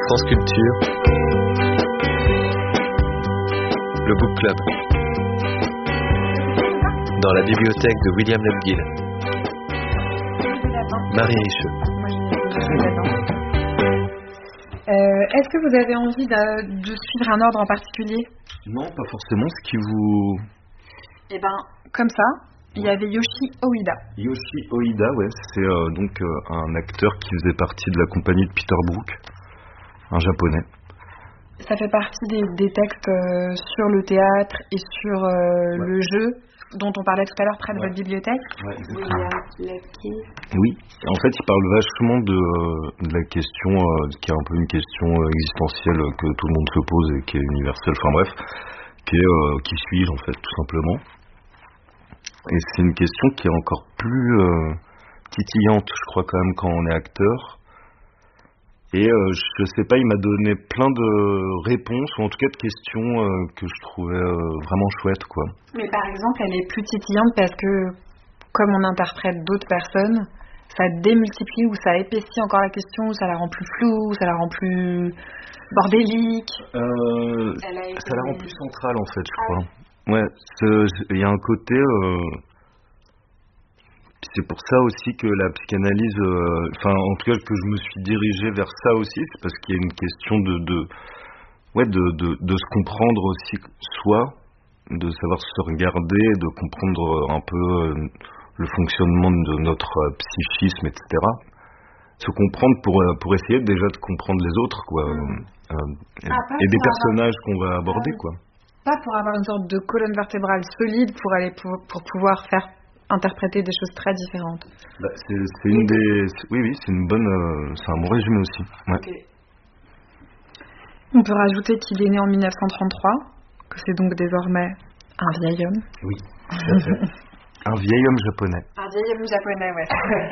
France Culture, le Book Club, dans la bibliothèque de William Lebguil. Marie Richeux. Est-ce que vous avez envie de suivre un ordre en particulier? Non, pas forcément. Ce qui vous... Eh ben, comme ça, il y avait Yoshi Oida. Yoshi Oida, ouais, c'est donc un acteur qui faisait partie de la compagnie de Peter Brook, un japonais. Ça fait partie des textes sur le théâtre et sur le jeu dont on parlait tout à l'heure près de votre bibliothèque. Ouais, exactement. Oui, en fait, il parle vachement de la question, qui est un peu une question existentielle que tout le monde se pose et qui est universelle, enfin bref, qui suis-je en fait, tout simplement. Et c'est une question qui est encore plus titillante, je crois quand même, quand on est acteur. Et je sais pas, il m'a donné plein de réponses, ou en tout cas de questions que je trouvais vraiment chouettes, quoi. Mais par exemple, elle est plus titillante parce que, comme on interprète d'autres personnes, ça démultiplie ou ça épaissit encore la question, ou ça la rend plus floue, ou ça la rend plus bordélique. Ça la rend plus centrale, en fait, je crois. Ouais, il y a un côté... c'est pour ça aussi que la psychanalyse, en tout cas que je me suis dirigé vers ça aussi, c'est parce qu'il y a une question de se comprendre aussi soi, de savoir se regarder, de comprendre un peu le fonctionnement de notre psychisme, etc. Se comprendre pour essayer déjà de comprendre les autres, quoi, et des personnages qu'on va aborder, quoi. Pas pour avoir une sorte de colonne vertébrale solide pour pouvoir faire interpréter des choses très différentes. Bah, c'est une des... Oui, c'est une bonne... c'est un bon résumé aussi. Ouais. Okay. On peut rajouter qu'il est né en 1933, que c'est donc désormais un vieil homme. Oui, tout à fait. Un vieil homme japonais. Un vieil homme japonais, ouais.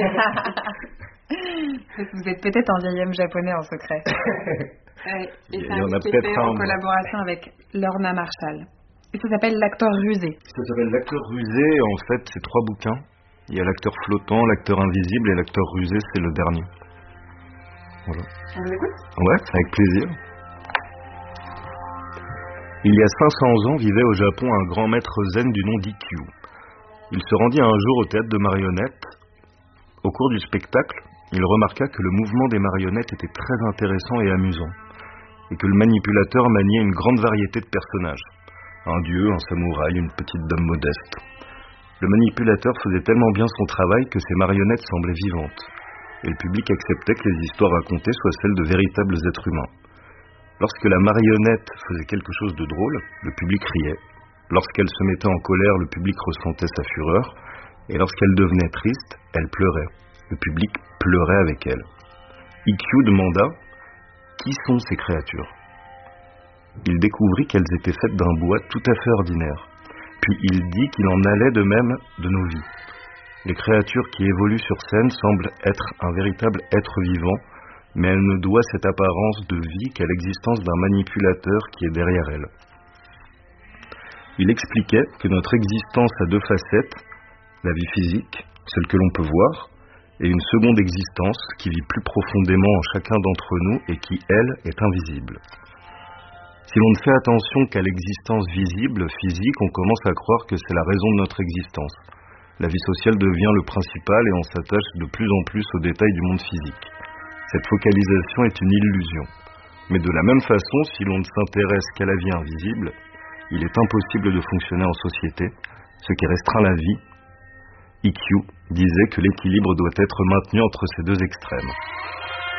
Vous êtes peut-être un vieil homme japonais en secret. Et c'est un livre qui est fait en collaboration avec Lorna Marshall. Et ça s'appelle L'acteur rusé. Ça s'appelle L'acteur rusé, en fait, c'est 3 bouquins. Il y a l'acteur flottant, l'acteur invisible et l'acteur rusé, c'est le dernier. Voilà. On vous écoute? Ouais, avec plaisir. Il y a 500 ans vivait au Japon un grand maître zen du nom d'Ikkyu. Il se rendit un jour au théâtre de marionnettes. Au cours du spectacle, il remarqua que le mouvement des marionnettes était très intéressant et amusant, et que le manipulateur maniait une grande variété de personnages. Un dieu, un samouraï, une petite dame modeste. Le manipulateur faisait tellement bien son travail que ses marionnettes semblaient vivantes, et le public acceptait que les histoires racontées soient celles de véritables êtres humains. Lorsque la marionnette faisait quelque chose de drôle, le public riait. Lorsqu'elle se mettait en colère, le public ressentait sa fureur, et lorsqu'elle devenait triste, elle pleurait. Le public pleurait avec elle. Ikkyu demanda « Qui sont ces créatures ?» Il découvrit qu'elles étaient faites d'un bois tout à fait ordinaire. Puis il dit qu'il en allait de même de nos vies. Les créatures qui évoluent sur scène semblent être un véritable être vivant, mais elles ne doivent cette apparence de vie qu'à l'existence d'un manipulateur qui est derrière elles. Il expliquait que notre existence a 2 facettes, la vie physique, celle que l'on peut voir, et une seconde existence qui vit plus profondément en chacun d'entre nous et qui, elle, est invisible. Si l'on ne fait attention qu'à l'existence visible, physique, on commence à croire que c'est la raison de notre existence. La vie sociale devient le principal et on s'attache de plus en plus aux détails du monde physique. Cette focalisation est une illusion. Mais de la même façon, si l'on ne s'intéresse qu'à la vie invisible, il est impossible de fonctionner en société, ce qui restreint la vie. Ikkyu disait que l'équilibre doit être maintenu entre ces 2 extrêmes.